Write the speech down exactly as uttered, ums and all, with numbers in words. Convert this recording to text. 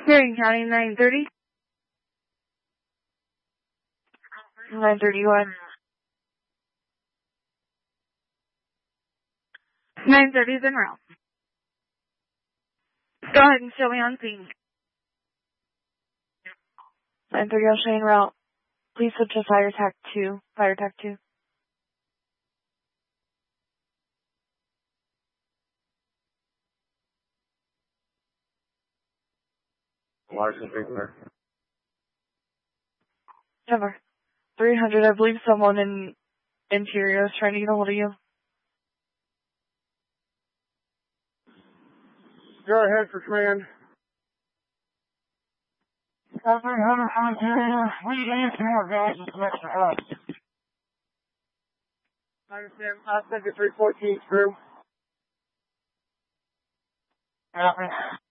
Marion County, nine thirty. nine thirty-one. nine thirty is en route. Go ahead and show me on scene. nine thirty, I'll show you en route. Please switch to fire tac two. Fire tac two. Larson, Bigler. Never. three hundred, I believe someone in interior is trying to get a hold of you. Go ahead for command. three hundred from interior. We need some more guys and some extra help. I understand. I'll send you three fourteen through. Copy.